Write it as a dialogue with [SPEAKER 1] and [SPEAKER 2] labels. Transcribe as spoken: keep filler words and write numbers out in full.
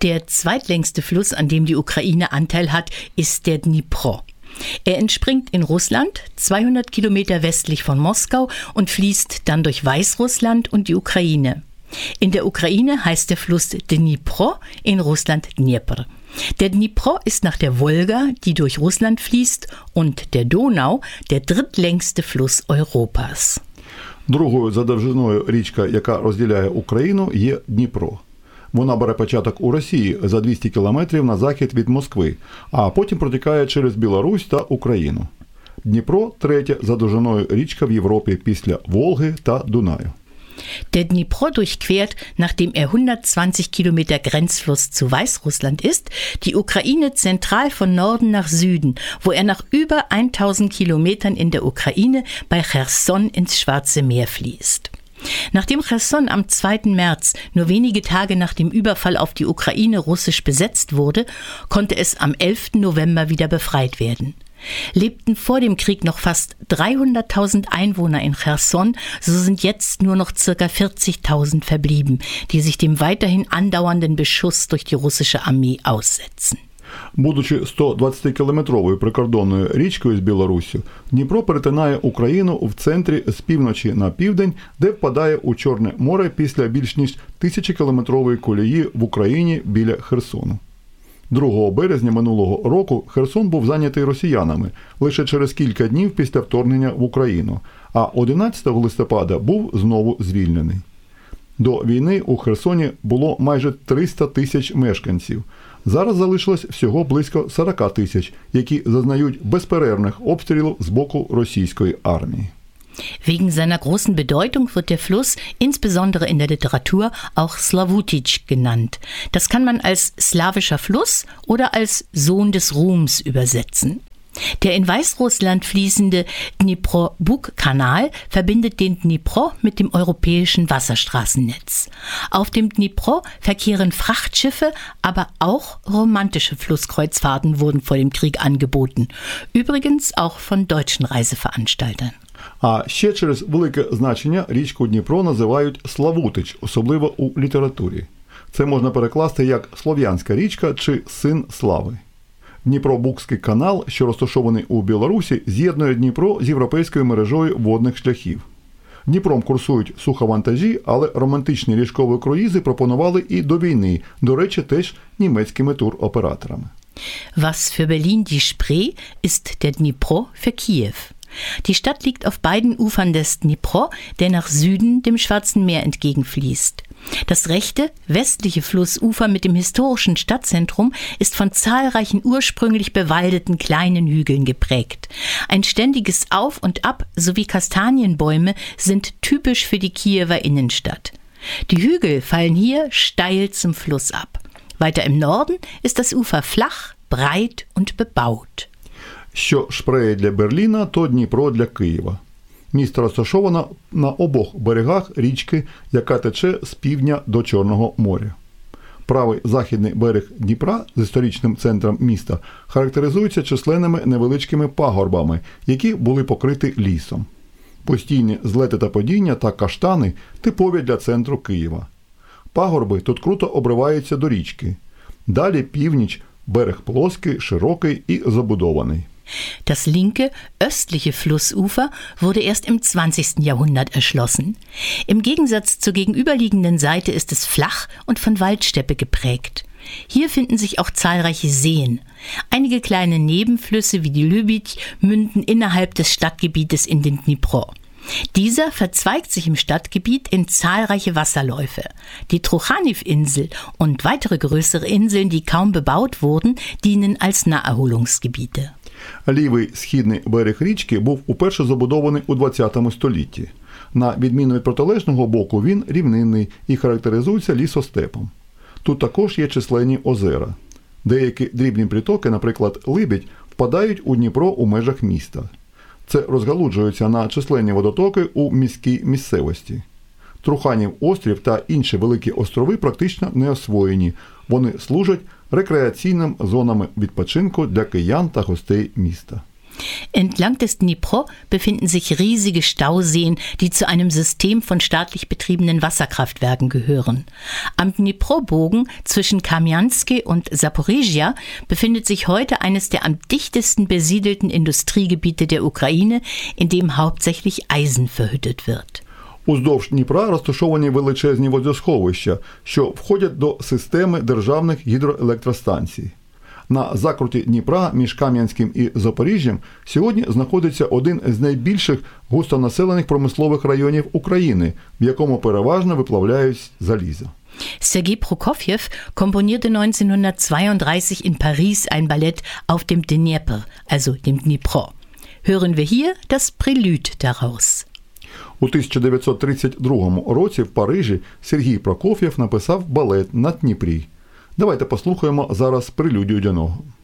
[SPEAKER 1] Der zweitlängste Fluss, an dem die Ukraine Anteil hat, ist der Dnipro. Er entspringt in Russland, zweihundert Kilometer westlich von Moskau und fließt dann durch Weißrussland und die Ukraine. In der Ukraine heißt der Fluss Dnipro, in Russland Dnepr. Der Dnipro ist nach der Wolga, die durch Russland fließt, und der Donau der drittlängste Fluss Europas.
[SPEAKER 2] Другою за довжиною річка, яка розділяє Україну, є Дніпро. Вона бере початок у Росії за двісті кілометрів на захід від Москви, а потім протікає через Білорусь та Україну. Дніпро – третя за довжиною річка в Європі після Волги та Дунаю.
[SPEAKER 1] Der Dnipro durchquert, nachdem er hundertzwanzig Kilometer Grenzfluss zu Weißrussland ist, die Ukraine zentral von Norden nach Süden, wo er nach über tausend Kilometern in der Ukraine bei Cherson ins Schwarze Meer fließt. Nachdem Cherson am zweiten März, nur wenige Tage nach dem Überfall auf die Ukraine, russisch besetzt wurde, konnte es am elften November wieder befreit werden. Lebten vor dem Krieg noch fast dreihunderttausend Einwohner in Cherson, so sind jetzt nur noch ca. vierzigtausend verblieben, die sich dem weiterhin andauernden Beschuss durch die russische Armee aussetzen.
[SPEAKER 2] Будучи сто двадцятикілометровою прикордонною річкою з Білоруссю, Дніпро перетинає Україну в центрі з півночі на південь, де впадає у Чорне море після більш ніж тисячекілометрової колії в Україні біля Херсону. другого березня минулого року Херсон був зайнятий росіянами лише через кілька днів після вторгнення в Україну, а одинадцятого листопада був знову звільнений. До війни у Херсоні було майже триста тисяч мешканців. Зараз залишилось всього близько сорок тисяч, які зазнають безперервних обстрілів з боку російської армії.
[SPEAKER 1] Wegen seiner großen Bedeutung wird der Fluss insbesondere in der Literatur auch Slawutitsch genannt. Das kann man als slawischer Fluss oder als Sohn des Ruhms übersetzen. Der in Weißrussland fließende Dnipro-Buk-Kanal verbindet den Dnipro mit dem europäischen Wasserstraßennetz. Auf dem Dnipro verkehren Frachtschiffe, aber auch romantische Flusskreuzfahrten wurden vor dem Krieg angeboten. Übrigens auch von deutschen Reiseveranstaltern.
[SPEAKER 2] А ще через велике значення річку Дніпро називають Славутич, особливо у літературі. Це можна перекласти як «Слов'янська річка» чи «Син слави». Дніпро-Букський канал, що розташований у Білорусі, з'єднує Дніпро з європейською мережою водних шляхів. Дніпром курсують суховантажі, але романтичні річкові круїзи пропонували і до війни, до речі, теж німецькими туроператорами.
[SPEAKER 1] Was für Berlin die Spree ist der Dnipro für Kiew. Die Stadt liegt auf beiden Ufern des Dnipro, der nach Süden dem Schwarzen Meer entgegenfließt. Das rechte, westliche Flussufer mit dem historischen Stadtzentrum ist von zahlreichen ursprünglich bewaldeten kleinen Hügeln geprägt. Ein ständiges Auf und Ab sowie Kastanienbäume sind typisch für die Kiewer Innenstadt. Die Hügel fallen hier steil zum Fluss ab. Weiter im Norden ist das Ufer flach, breit und bebaut.
[SPEAKER 2] Що Шпрее для Берліна, то Дніпро для Києва. Місто розташовано на обох берегах річки, яка тече з півдня до Чорного моря. Правий західний берег Дніпра з історичним центром міста характеризується численними невеличкими пагорбами, які були покриті лісом. Постійні злети та падіння та каштани типові для центру Києва. Пагорби тут круто обриваються до річки. Далі північ, берег плоский, широкий і забудований.
[SPEAKER 1] Das linke, östliche Flussufer wurde erst im zwanzigsten Jahrhundert erschlossen. Im Gegensatz zur gegenüberliegenden Seite ist es flach und von Waldsteppe geprägt. Hier finden sich auch zahlreiche Seen. Einige kleine Nebenflüsse wie die Lübitsch münden innerhalb des Stadtgebietes in den Dnipro. Dieser verzweigt sich im Stadtgebiet in zahlreiche Wasserläufe. Die Truchaniw-Insel und weitere größere Inseln, die kaum bebaut wurden, dienen als Naherholungsgebiete.
[SPEAKER 2] Лівий східний берег річки був уперше забудований у двадцятому столітті. На відміну від протилежного боку, він рівнинний і характеризується лісостепом. Тут також є численні озера. Деякі дрібні притоки, наприклад, Либідь, впадають у Дніпро у межах міста. Це розгалуджується на численні водотоки у міській місцевості. Труханів острів та інші великі острови практично не освоєні. Вони служать рекреаційним зонами відпочинку для киян та гостей міста.
[SPEAKER 1] Entlang des Dnipro befinden sich riesige Stauseen, die zu einem System von staatlich betriebenen Wasserkraftwerken gehören. Am Dnipro-Bogen zwischen Kamjanski und Saporizhia befindet sich heute eines der am dichtesten besiedelten Industriegebiete der Ukraine, in dem hauptsächlich Eisen verhüttet wird.
[SPEAKER 2] Уздовж Дніпра розташовані величезні водосховища, що входять до системи державних гідроелектростанцій. На закруті Дніпра між Кам'янським і Запоріжжям сьогодні знаходиться один з найбільших густонаселених промислових районів України, в якому переважно виплавляють залізо.
[SPEAKER 1] Sergei Prokofjew komponierte neunzehnhundertzweiunddreißig in Paris ein Ballett auf dem Dnieper, also dem Dnipro. Hören wir hier das Prelude daraus.
[SPEAKER 2] У тисяча дев'ятсот тридцять другому році в Парижі Сергій Прокоф'єв написав балет на Дніпрі. Давайте послухаємо зараз прелюдію до нього.